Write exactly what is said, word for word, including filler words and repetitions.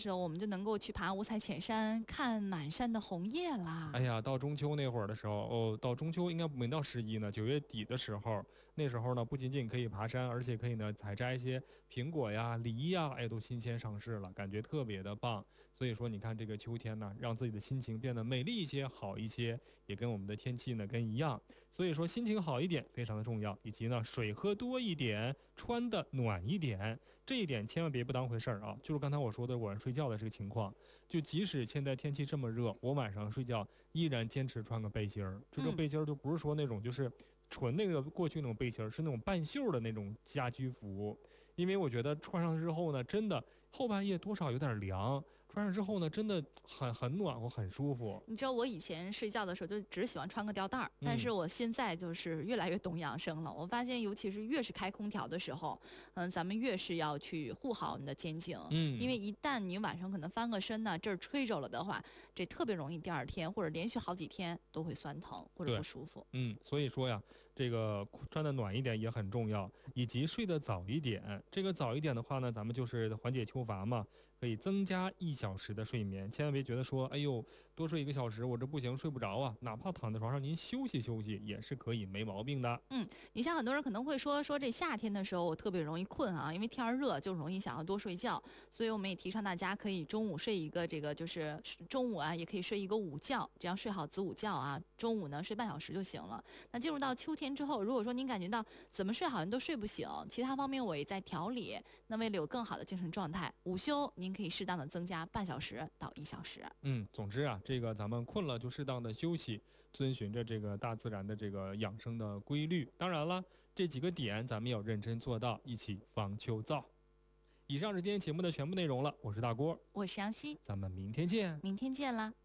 时候，我们就能够去爬五彩浅山，看满山的红叶啦。 哎呀，到中秋那会儿的时候，哦，到中秋应该没到十一呢，九月底的时候，那时候呢，不仅仅可以爬山，而且可以呢采摘一些苹果呀、梨呀，哎，都新鲜上市了，感觉特别的棒。所以说，你看这个秋天呢，让自己的心情变得美丽一些、好一些，也跟我们的天气呢跟一样。所以说，心情好一点非常的重要，以及呢，水喝多一点，穿的暖一点，这一点千万别不当回事儿啊。就是刚才我说的晚上睡觉的这个情况，就即使现在天气这么热，我晚上睡觉依然坚持穿个背心儿。这个背心儿就不是说那种就是纯那个过去那种背心儿，是那种半袖的那种家居服。因为我觉得穿上之后呢，真的后半夜多少有点凉，穿上之后呢，真的很很暖和，很舒服。 你知道我以前睡觉的时候就只喜欢穿个吊带儿，但是我现在就是越来越懂养生了。我发现，尤其是越是开空调的时候，嗯，咱们越是要去护好你的肩颈， 嗯， 因为一旦你晚上可能翻个身呢，这儿吹着了的话，这特别容易第二天或者连续好几天都会酸疼或者不舒服。 嗯，所以说呀，这个穿的暖一点也很重要，以及睡得早一点。这个早一点的话呢，咱们就是缓解秋乏嘛，可以增加一小时的睡眠。千万别觉得说，哎呦，多睡一个小时我这不行，睡不着啊。哪怕躺在床上您休息休息也是可以，没毛病的。 嗯，你像很多人可能会说说这夏天的时候我特别容易困啊，因为天儿热就容易想要多睡觉，所以我们也提倡大家可以中午睡一个这个就是中午啊也可以睡一个午觉，这样睡好子午觉啊，中午呢睡半小时就行了。那进入到秋天之后，如果说您感觉到怎么睡好您都睡不醒，其他方面我也在调理，那为了有更好的精神状态，午休您可以适当的增加半小时到一小时。 嗯，总之啊，这个咱们困了就适当的休息，遵循着这个大自然的这个养生的规律。当然了，这几个点咱们要认真做到，一起防秋燥。以上是今天节目的全部内容了，我是大郭， 我是杨希， 咱们明天见。 明天见啦。